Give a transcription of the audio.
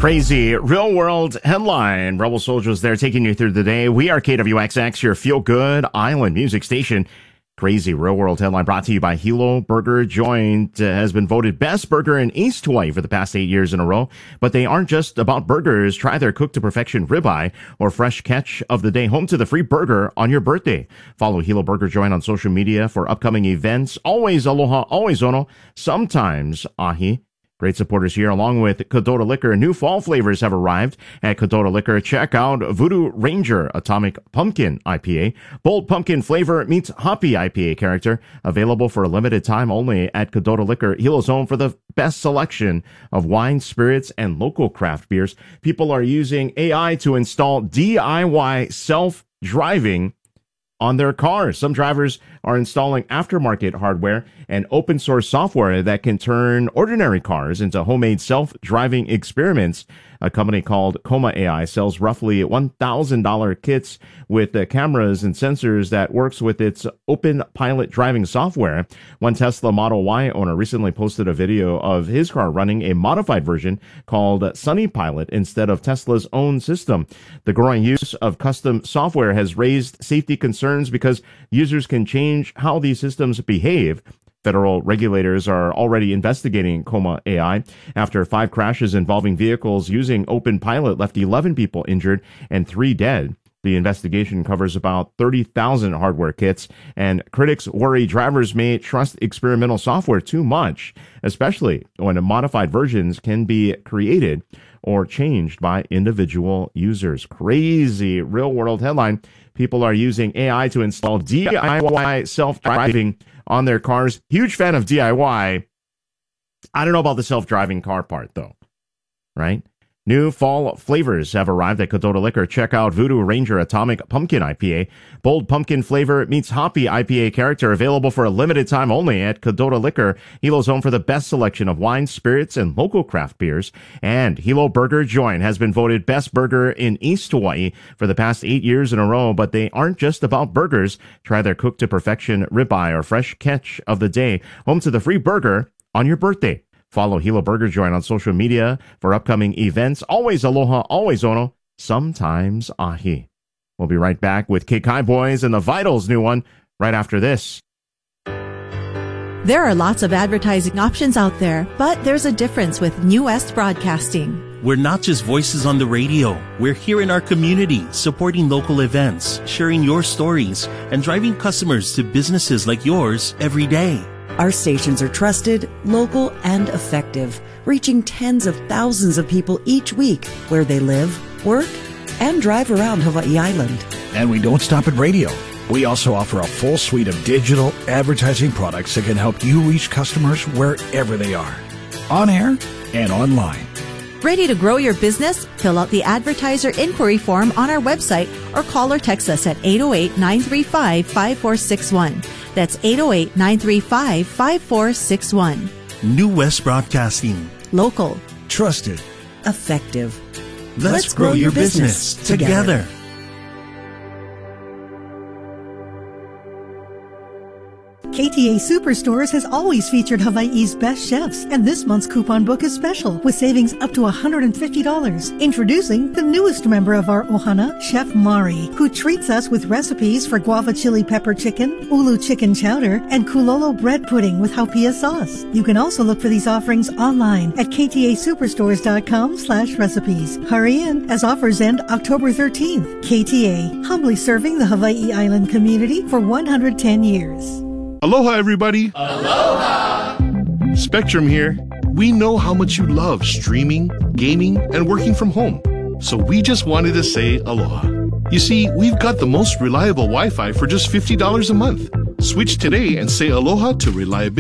Crazy real world headline. Rebel Soldiers there taking you through the day. We are KWXX, your feel good island music station. Crazy real world headline brought to you by Hilo Burger Joint. Has been voted best burger in East Hawaii for the past 8 years in a row. But they aren't just about burgers. Try their cooked to perfection ribeye or fresh catch of the day. Home to the free burger on your birthday. Follow Hilo Burger Joint on social media for upcoming events. Always aloha, always ono, sometimes ahi. Great supporters here, along with Kadota Liquor. New fall flavors have arrived at Kadota Liquor. Check out Voodoo Ranger Atomic Pumpkin IPA. Bold pumpkin flavor meets hoppy IPA character. Available for a limited time only at Kadota Liquor. Hilo's home for the best selection of wine, spirits, and local craft beers. People are using AI to install DIY self-driving on their cars. Some drivers are installing aftermarket hardware and open source software that can turn ordinary cars into homemade self-driving experiments. A company called Coma AI sells roughly $1,000 kits with cameras and sensors that works with its open pilot driving software. One Tesla Model Y owner recently posted a video of his car running a modified version called Sunny Pilot instead of Tesla's own system. The growing use of custom software has raised safety concerns because users can change how these systems behave. Federal regulators are already investigating Coma AI after 5 crashes involving vehicles using Open Pilot left 11 people injured and 3 dead. The investigation covers about 30,000 hardware kits, and critics worry drivers may trust experimental software too much, especially when modified versions can be created or changed by individual users. Crazy real-world headline. People are using AI to install DIY self-driving on their cars. Huge fan of DIY. I don't know about the self-driving car part, though. Right? New fall flavors have arrived at Kadota Liquor. Check out Voodoo Ranger Atomic Pumpkin IPA. Bold pumpkin flavor meets hoppy IPA character. Available for a limited time only at Kadota Liquor. Hilo's home for the best selection of wine, spirits, and local craft beers. And Hilo Burger Joint has been voted best burger in East Hawaii for the past 8 years in a row. But they aren't just about burgers. Try their cooked to perfection ribeye or fresh catch of the day. Home to the free burger on your birthday. Follow Hilo Burger Joint on social media for upcoming events. Always aloha, always ono, sometimes ahi. We'll be right back with Kekai Boys and the Vitals' new one right after this. There are lots of advertising options out there, but there's a difference with New West Broadcasting. We're not just voices on the radio. We're here in our community, supporting local events, sharing your stories, and driving customers to businesses like yours every day. Our stations are trusted, local, and effective, reaching tens of thousands of people each week where they live, work, and drive around Hawaii Island. And we don't stop at radio. We also offer a full suite of digital advertising products that can help you reach customers wherever they are, on air and online. Ready to grow your business? Fill out the advertiser inquiry form on our website or call or text us at 808-935-5461. That's 808-935-5461. New West Broadcasting. Local. Trusted. Effective. Let's grow your business together. KTA Superstores has always featured Hawaii's best chefs, and this month's coupon book is special with savings up to $150. Introducing the newest member of our ohana, Chef Mari, who treats us with recipes for guava chili pepper chicken, ulu chicken chowder, and kulolo bread pudding with haupia sauce. You can also look for these offerings online at ktasuperstores.com/recipes. Hurry in, as offers end October 13th. KTA, humbly serving the Hawaii Island community for 110 years. Aloha, everybody. Aloha. Spectrum here. We know how much you love streaming, gaming, and working from home. So we just wanted to say aloha. You see, we've got the most reliable Wi-Fi for just $50 a month. Switch today and say aloha to reliability.